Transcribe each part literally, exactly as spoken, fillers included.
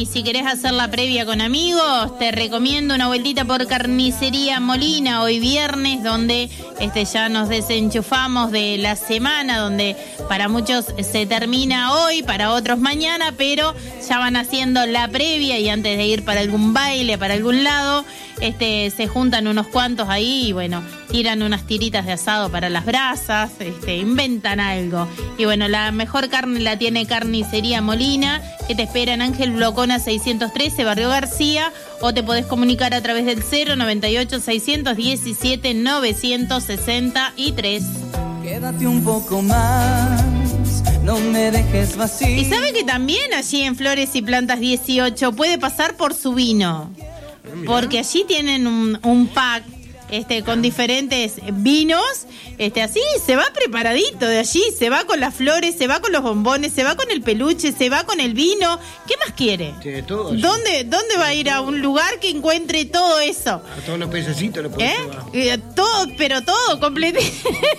si querés hacer la previa con amigos, te recomiendo una vueltita por Carnicería Molina, hoy viernes, donde este ya nos desenchufamos de la semana, donde para muchos se termina hoy, para otros mañana, pero ya van haciendo la previa y antes de ir para algún baile, para algún lado, este se juntan unos cuantos ahí y bueno, tiran unas tiritas de asado para las brasas, este, inventan algo. Y bueno, la mejor carne la tiene Carnicería Molina, que te espera en Ángel Blocona seiscientos trece, Barrio García, o te podés comunicar a través del cero noventa y ocho, seiscientos diecisiete, novecientos sesenta y tres. Quédate un poco más, no me dejes vacío. Y sabe que también allí en Flores y Plantas dieciocho puede pasar por su vino, porque allí tienen un, un pack este con diferentes vinos, este así se va preparadito de allí, se va con las flores, se va con los bombones, se va con el peluche, se va con el vino. ¿Qué más quiere? Tiene todo. ¿Dónde, ¿Dónde va a ir a un lugar que encuentre todo eso? A todos los pececitos lo puedes ¿Eh? llevar. Eh, todo, pero todo completito.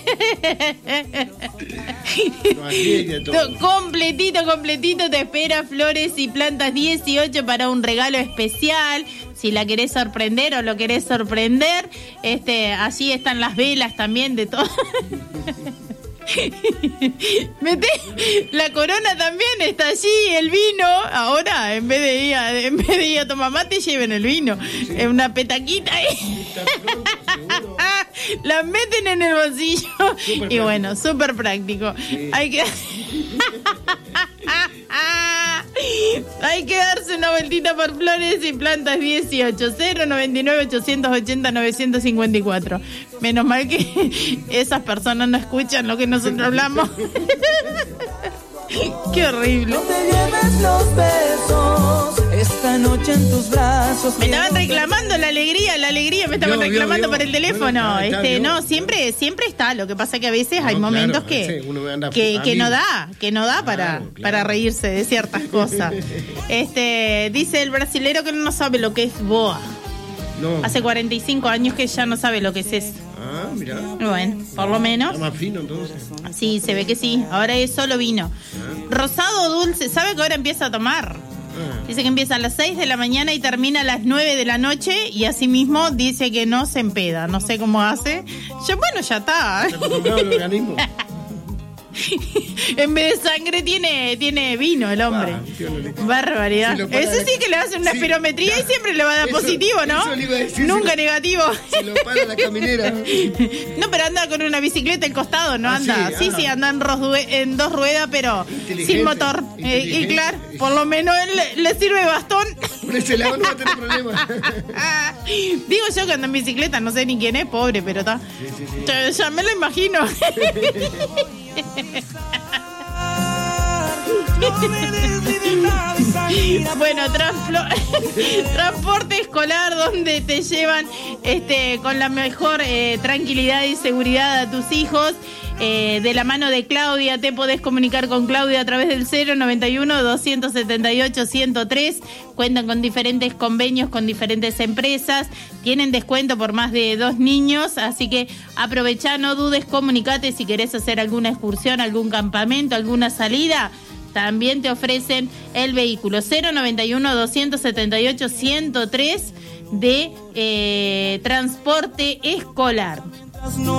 todo. completito, completito te espera Flores y Plantas dieciocho para un regalo especial. Si la querés sorprender o lo querés sorprender, este, allí están las velas también de todo. Mete, la corona también está allí, el vino. Ahora, en vez de ir a, en vez de ir a tomar mate, lleven el vino. Sí. Es una petaquita ahí. La meten en el bolsillo. Super y bueno, súper práctico. Sí. Hay que... Hay que darse una vueltita por Flores y Plantas dieciocho, cero noventa y nueve, ochocientos ochenta, novecientos cincuenta y cuatro. Menos mal que esas personas no escuchan lo que nosotros hablamos. Qué horrible. No te lleves los besos esta noche en tus brazos. Me estaban reclamando la alegría, la alegría, me estaban yo, reclamando yo, yo. por el teléfono. Bueno, está, este, yo. no, siempre, siempre está. Lo que pasa que a veces no, hay momentos claro, que, sí, uno anda que, que amigo. no da, que no da para, claro, claro. para reírse de ciertas cosas. Este, dice el brasilero que no sabe lo que es boa. No. Hace cuarenta y cinco años que ya no sabe lo que es eso. Ah, mirá. Bueno, por lo menos. Está más fino entonces. Sí, se ve que sí. Ahora es solo vino. Ah. Rosado dulce. ¿Sabe que ahora empieza a tomar? Ah. Dice que empieza a las seis de la mañana y termina a las nueve de la noche. Y así mismo dice que no se empeda. No sé cómo hace. Yo, bueno, ya está. ¿Está acostumbrado al organismo? En vez de sangre tiene, tiene vino el hombre. Ah, barbaridad. Si ese sí que le hace una sí, espirometría claro. Y siempre le va a dar eso, positivo, ¿no? Eso le iba a decir, nunca si negativo. Lo, si lo para la caminera. No, pero anda con una bicicleta al costado, no ah, anda. Sí, ah. sí, anda en, en dos ruedas, pero sin motor. Eh, y claro, por lo menos él le, le sirve bastón. Por ese lado no va a tener problema. Digo yo que anda en bicicleta, no sé ni quién es, pobre, pero está. Sí, sí, sí. Ya, ya me lo imagino. Bueno, transporte escolar donde te llevan este con la mejor eh, tranquilidad y seguridad a tus hijos. Eh, de la mano de Claudia, te podés comunicar con Claudia a través del cero noventa y uno, doscientos setenta y ocho, ciento tres. Cuentan con diferentes convenios con diferentes empresas, tienen descuento por más de dos niños, así que aprovecha, no dudes, comunicate si querés hacer alguna excursión, algún campamento, alguna salida. También te ofrecen el vehículo cero noventa y uno, doscientos setenta y ocho, ciento tres de eh, transporte escolar.